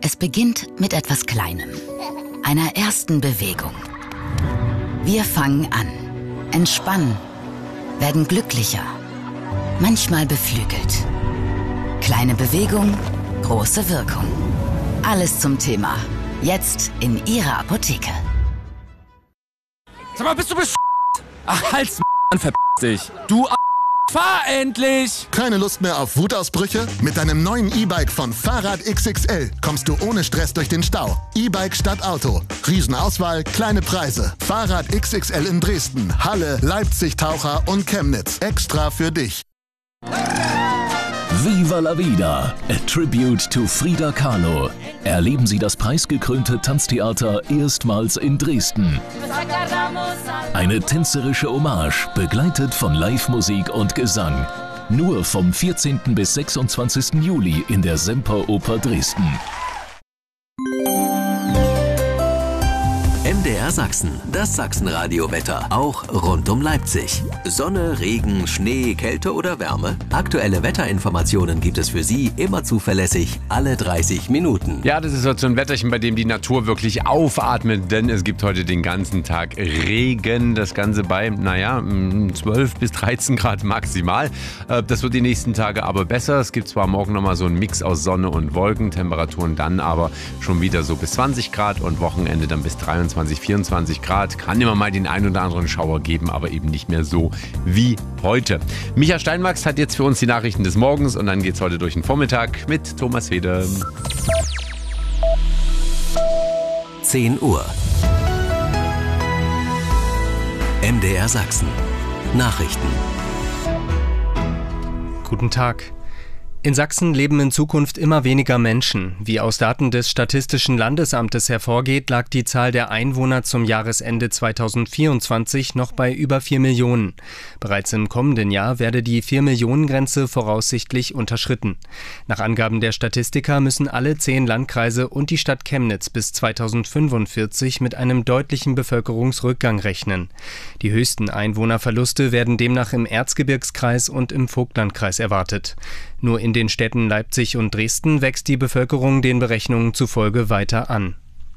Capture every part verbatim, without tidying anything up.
Es beginnt mit etwas Kleinem, einer ersten Bewegung. Wir fangen an, entspannen, werden glücklicher, manchmal beflügelt. Kleine Bewegung, große Wirkung. Alles zum Thema. Jetzt in Ihrer Apotheke. Sag mal, bist du besch***? Ach, halt's Mann, verpiss dich. Du A***, fahr endlich! Keine Lust mehr auf Wutausbrüche? Mit deinem neuen E-Bike von Fahrrad X X L kommst du ohne Stress durch den Stau. E-Bike statt Auto. Riesenauswahl, kleine Preise. Fahrrad X X L in Dresden, Halle, Leipzig, Taucher und Chemnitz. Extra für dich. Viva la Vida, a tribute to Frida Kahlo. Erleben Sie das preisgekrönte Tanztheater erstmals in Dresden. Eine tänzerische Hommage, begleitet von Live-Musik und Gesang. Nur vom vierzehnten bis sechsundzwanzigsten Juli in der Semperoper Dresden. M D R Sachsen, das Sachsenradio-Wetter, auch rund um Leipzig. Sonne, Regen, Schnee, Kälte oder Wärme? Aktuelle Wetterinformationen gibt es für Sie immer zuverlässig, alle dreißig Minuten. Ja, das ist heute so ein Wetterchen, bei dem die Natur wirklich aufatmet, denn es gibt heute den ganzen Tag Regen. Das Ganze bei, naja, zwölf bis dreizehn Grad maximal. Das wird die nächsten Tage aber besser. Es gibt zwar morgen nochmal so einen Mix aus Sonne und Wolken, Temperaturen dann aber schon wieder so bis zwanzig Grad und Wochenende dann bis dreiundzwanzig, vierundzwanzig Grad. Kann immer mal den einen oder anderen Schauer geben, aber eben nicht mehr so wie heute. Micha Steinwachs hat jetzt für uns die Nachrichten des Morgens und dann geht's heute durch den Vormittag mit Thomas Wede. zehn Uhr. M D R Sachsen. Nachrichten. Guten Tag. In Sachsen leben in Zukunft immer weniger Menschen. Wie aus Daten des Statistischen Landesamtes hervorgeht, lag die Zahl der Einwohner zum Jahresende zweitausendvierundzwanzig noch bei über vier Millionen. Bereits im kommenden Jahr werde die vier-Millionen-Grenze voraussichtlich unterschritten. Nach Angaben der Statistiker müssen alle zehn Landkreise und die Stadt Chemnitz bis zweitausendfünfundvierzig mit einem deutlichen Bevölkerungsrückgang rechnen. Die höchsten Einwohnerverluste werden demnach im Erzgebirgskreis und im Vogtlandkreis erwartet. Nur in den Städten Leipzig und Dresden wächst die Bevölkerung den Berechnungen zufolge weiter an.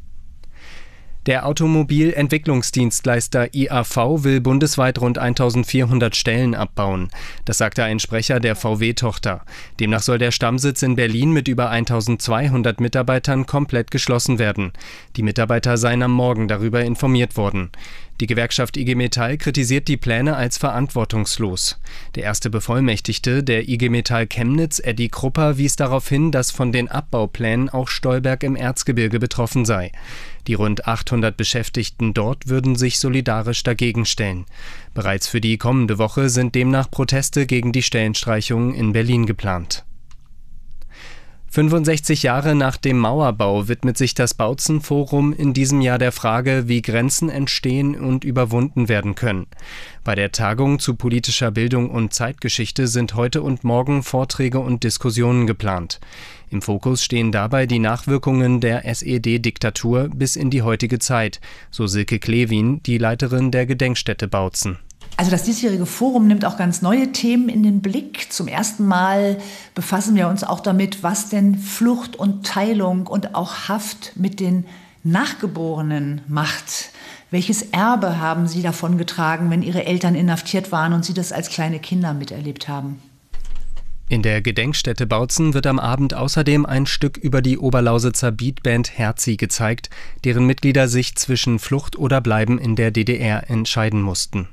Der Automobilentwicklungsdienstleister I A V will bundesweit rund eintausendvierhundert Stellen abbauen. Das sagte ein Sprecher der V W-Tochter. Demnach soll der Stammsitz in Berlin mit über eintausendzweihundert Mitarbeitern komplett geschlossen werden. Die Mitarbeiter seien am Morgen darüber informiert worden. Die Gewerkschaft I G Metall kritisiert die Pläne als verantwortungslos. Der erste Bevollmächtigte der I G Metall Chemnitz, Eddie Krupper, wies darauf hin, dass von den Abbauplänen auch Stolberg im Erzgebirge betroffen sei. Die rund achthundert Beschäftigten dort würden sich solidarisch dagegen stellen. Bereits für die kommende Woche sind demnach Proteste gegen die Stellenstreichungen in Berlin geplant. fünfundsechzig Jahre nach dem Mauerbau widmet sich das Bautzen-Forum in diesem Jahr der Frage, wie Grenzen entstehen und überwunden werden können. Bei der Tagung zu politischer Bildung und Zeitgeschichte sind heute und morgen Vorträge und Diskussionen geplant. Im Fokus stehen dabei die Nachwirkungen der S E D-Diktatur bis in die heutige Zeit, so Silke Klewin, die Leiterin der Gedenkstätte Bautzen. Also das diesjährige Forum nimmt auch ganz neue Themen in den Blick. Zum ersten Mal befassen wir uns auch damit, was denn Flucht und Teilung und auch Haft mit den Nachgeborenen macht. Welches Erbe haben sie davongetragen, wenn ihre Eltern inhaftiert waren und sie das als kleine Kinder miterlebt haben? In der Gedenkstätte Bautzen wird am Abend außerdem ein Stück über die Oberlausitzer Beatband Herzi gezeigt, deren Mitglieder sich zwischen Flucht oder Bleiben in der D D R entscheiden mussten.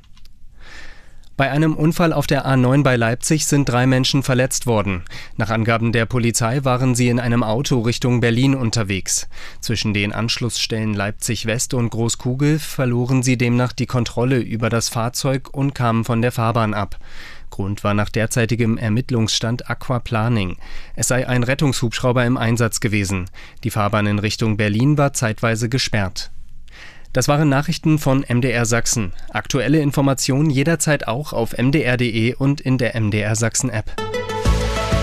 Bei einem Unfall auf der A neun bei Leipzig sind drei Menschen verletzt worden. Nach Angaben der Polizei waren sie in einem Auto Richtung Berlin unterwegs. Zwischen den Anschlussstellen Leipzig West und Großkugel verloren sie demnach die Kontrolle über das Fahrzeug und kamen von der Fahrbahn ab. Grund war nach derzeitigem Ermittlungsstand Aquaplaning. Es sei ein Rettungshubschrauber im Einsatz gewesen. Die Fahrbahn in Richtung Berlin war zeitweise gesperrt. Das waren Nachrichten von M D R Sachsen. Aktuelle Informationen jederzeit auch auf m d r punkt d e und in der M D R Sachsen App.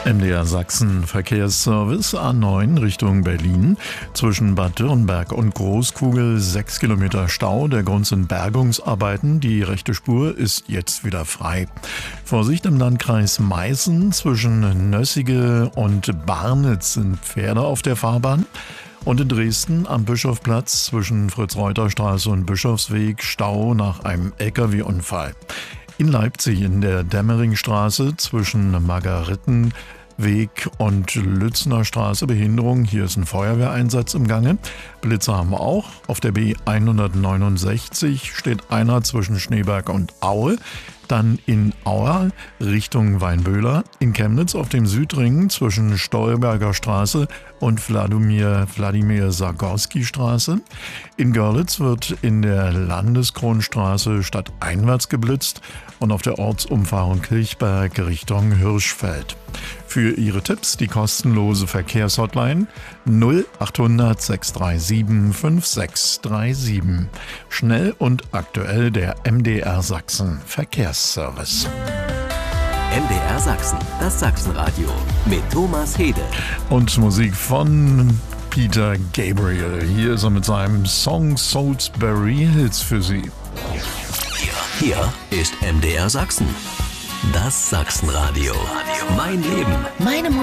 M D R Sachsen Verkehrsservice A neun Richtung Berlin. Zwischen Bad Dürrenberg und Großkugel sechs Kilometer Stau. Der Grund sind Bergungsarbeiten. Die rechte Spur ist jetzt wieder frei. Vorsicht im Landkreis Meißen. Zwischen Nössige und Barnitz sind Pferde auf der Fahrbahn. Und in Dresden am Bischofplatz zwischen Fritz-Reuter-Straße und Bischofsweg Stau nach einem L K W-Unfall. In Leipzig in der Dämmeringstraße zwischen Margaretenweg und Lützner Straße Behinderung. Hier ist ein Feuerwehreinsatz im Gange. Blitze haben wir auch. Auf der B hundertneunundsechzig steht einer zwischen Schneeberg und Aue. Dann in Auer Richtung Weinböhler. In Chemnitz auf dem Südring zwischen Stolberger Straße und Wladimir, Wladimir Sargorski Straße. In Görlitz wird in der Landeskronstraße stadteinwärts geblitzt und auf der Ortsumfahrung Kirchberg Richtung Hirschfeld. Für Ihre Tipps die kostenlose Verkehrshotline null achthundert sechs drei sieben fünf sechs drei sieben. Schnell und aktuell der M D R Sachsen Verkehrsservice. M D R Sachsen, das Sachsenradio mit Thomas Hede. Und Musik von Peter Gabriel. Hier ist er mit seinem Song Salisbury Hills für Sie. Hier ist M D R Sachsen, das Sachsenradio. Mein Leben, meine Musik.